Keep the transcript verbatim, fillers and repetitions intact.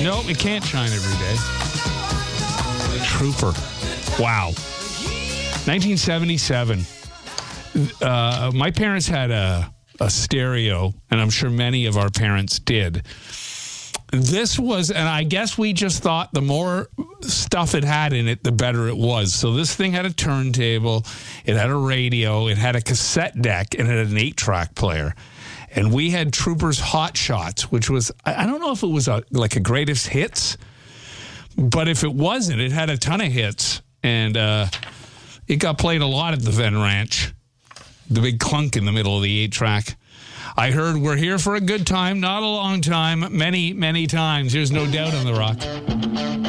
No, it can't shine every day. Trooper. Wow. nineteen seventy-seven. Uh, my parents had a, a stereo, and I'm sure many of our parents did. This was, and I guess we just thought the more stuff it had in it, the better it was. So this thing had a turntable, it had a radio, it had a cassette deck, and it had an eight-track player. And we had Troopers Hot Shots, which was, I don't know if it was a, like a greatest hits, but if it wasn't, it had a ton of hits. And uh, it got played a lot at the Venn Ranch, the big clunk in the middle of the eight-track. I heard we're here for a good time, not a long time, many, many times. There's no doubt on the Rock.